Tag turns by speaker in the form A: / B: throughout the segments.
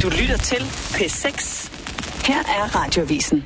A: Du lytter til P6. Her er Radioavisen.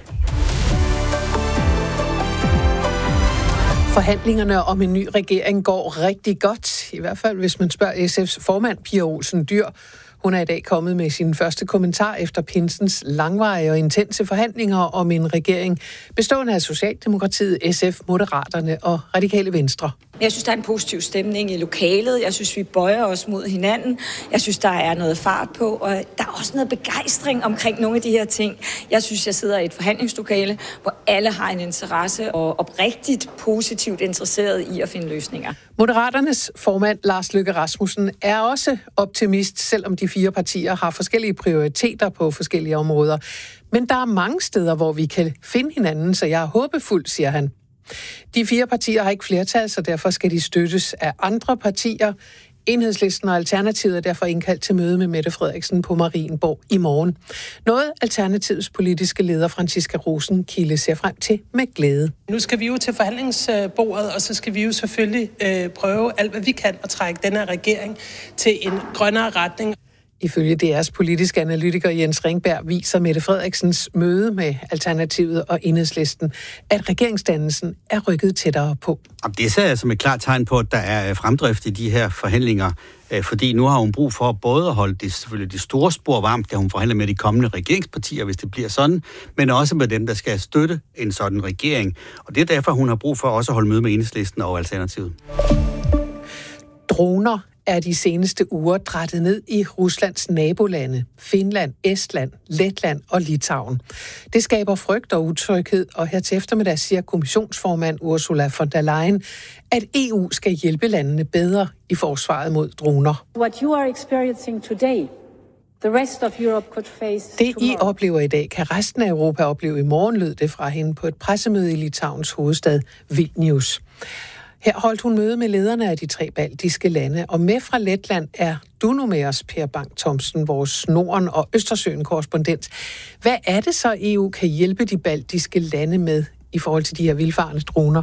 B: Forhandlingerne om en ny regering går rigtig godt. I hvert fald, hvis man spørger SF's formand, Pia Olsen Dyhr. Hun er i dag kommet med sin første kommentar efter pinsens langvarige og intense forhandlinger om en regering bestående af Socialdemokratiet, SF, Moderaterne og Radikale Venstre.
C: Jeg synes, der er en positiv stemning i lokalet. Jeg synes, vi bøjer os mod hinanden. Jeg synes, der er noget fart på, og der er også noget begejstring omkring nogle af de her ting. Jeg synes, jeg sidder i et forhandlingslokale, hvor alle har en interesse og oprigtigt positivt interesseret i at finde løsninger.
B: Moderaternes formand, Lars Løkke Rasmussen, er også optimist, selvom de 4 partier har forskellige prioriteter på forskellige områder. Men der er mange steder, hvor vi kan finde hinanden, så jeg er håbefuld, siger han. De 4 partier har ikke flertal, så derfor skal de støttes af andre partier. Enhedslisten og Alternativet er derfor indkaldt til møde med Mette Frederiksen på Marienborg i morgen. Noget Alternativets politiske leder Franciska Rosenkilde ser frem til med glæde.
D: Nu skal vi jo til forhandlingsbordet, og så skal vi jo selvfølgelig prøve alt, hvad vi kan at trække den her regering til en grønnere retning.
B: Ifølge DR's politiske analytiker Jens Ringberg viser Mette Frederiksens møde med Alternativet og Enhedslisten, at regeringsdannelsen er rykket tættere på.
E: Det ser jeg som et klart tegn på, at der er fremdrift i de her forhandlinger, fordi nu har hun brug for både at holde selvfølgelig de store spor varmt, da hun forhandler med de kommende regeringspartier, hvis det bliver sådan, men også med dem, der skal støtte en sådan regering. Og det er derfor, hun har brug for også at holde møde med Enhedslisten og Alternativet.
B: Droner er de seneste uger drættet ned i Ruslands nabolande, Finland, Estland, Letland og Litauen. Det skaber frygt og utryghed, og her til eftermiddag siger kommissionsformand Ursula von der Leyen, at EU skal hjælpe landene bedre i forsvaret mod droner.
F: What you are experiencing today, the rest of Europe could face
B: det
F: tomorrow.
B: I oplever i dag, kan resten af Europa opleve i morgen, lød det fra hende på et pressemøde i Litauens hovedstad Vilnius. Her holdt hun møde med lederne af de 3 baltiske lande, og med fra Letland er du nu med os, Per Bang-Thomsen, vores Norden- og Østersøen-korrespondent. Hvad er det så, EU kan hjælpe de baltiske lande med i forhold til de her vildfarne droner?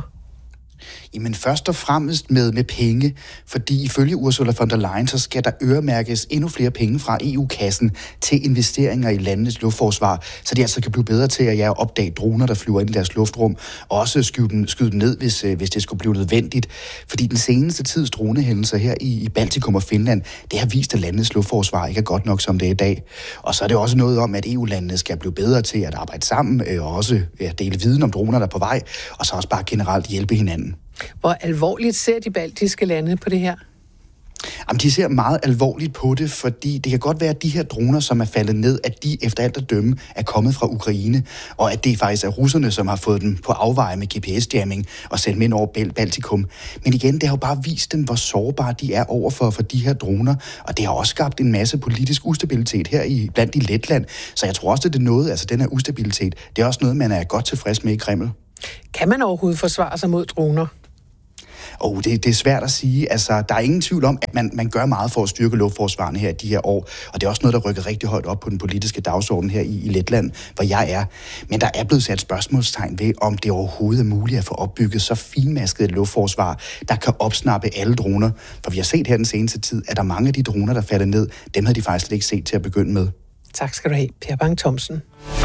G: Jamen først og fremmest med penge, fordi ifølge Ursula von der Leyen, så skal der øremærkes endnu flere penge fra EU-kassen til investeringer i landenes luftforsvar, så de altså kan blive bedre til at opdage droner, der flyver ind i deres luftrum, og også skyde dem ned, hvis det skulle blive nødvendigt. Fordi den seneste tids dronehændelser her i Baltikum og Finland, det har vist, at landenes luftforsvar ikke er godt nok, som det er i dag. Og så er det også noget om, at EU-landene skal blive bedre til at arbejde sammen, og også dele viden om droner, der er på vej, og så også bare generelt hjælpe hinanden.
B: Hvor alvorligt ser de baltiske lande på det her?
G: Jamen, de ser meget alvorligt på det, fordi det kan godt være, at de her droner, som er faldet ned, at de efter alt at dømme er kommet fra Ukraine, og at det faktisk er russerne, som har fået dem på afveje med GPS-jamming og sendt dem ind over Baltikum. Men igen, det har jo bare vist dem, hvor sårbare de er over for de her droner, og det har også skabt en masse politisk ustabilitet her blandt i Letland. Så jeg tror også, at det er noget, altså den her ustabilitet, det er også noget, man er godt tilfreds med i Kreml.
B: Kan man overhovedet forsvare sig mod droner?
G: Det er svært at sige. Altså, der er ingen tvivl om, at man gør meget for at styrke luftforsvarene her i de her år, og det er også noget, der rykker rigtig højt op på den politiske dagsorden her i Letland, hvor jeg er. Men der er blevet sat spørgsmålstegn ved, om det overhovedet er muligt at få opbygget så finmasket et luftforsvar, der kan opsnappe alle droner. For vi har set her den seneste tid, at der er mange af de droner, der falder ned, dem havde de faktisk ikke set til at begynde med.
B: Tak skal du have, Per Bang-Thomsen.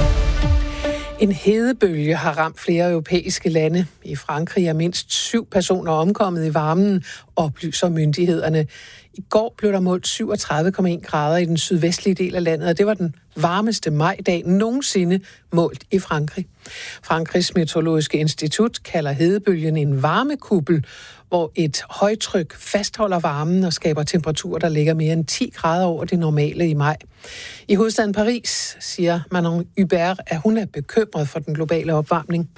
B: En hedebølge har ramt flere europæiske lande. I Frankrig er mindst 7 personer omkommet i varmen, oplyser myndighederne. I går blev der målt 37,1 grader i den sydvestlige del af landet, og det var den varmeste majdag nogensinde målt i Frankrig. Frankrigs meteorologiske institut kalder hedebølgen en varmekuppel, hvor et højtryk fastholder varmen og skaber temperaturer, der ligger mere end 10 grader over det normale i maj. I hovedstaden Paris siger Manon Hubert, at hun er bekymret for den globale opvarmning.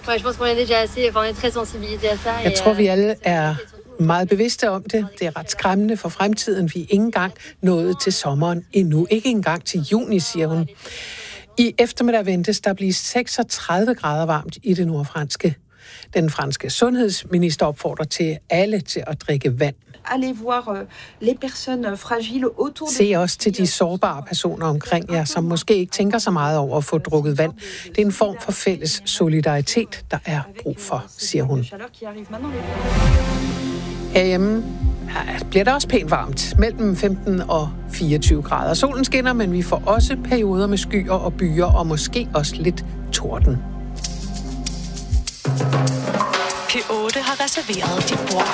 B: Jeg tror, vi alle er meget bevidste om det. Det er ret skræmmende for fremtiden. Vi er ikke engang nået til sommeren endnu. Ikke engang til juni, siger hun. I eftermiddag ventes der blive 36 grader varmt i det nordfranske. Den franske sundhedsminister opfordrer til alle til at drikke vand. Se også til de sårbare personer omkring jer, som måske ikke tænker så meget over at få drukket vand. Det er en form for fælles solidaritet, der er brug for, siger hun. Herhjemme bliver det også pænt varmt, mellem 15 og 24 grader. Solen skinner, men vi får også perioder med skyer og byer, og måske også lidt torden.
A: P8 har reserveret dit bord.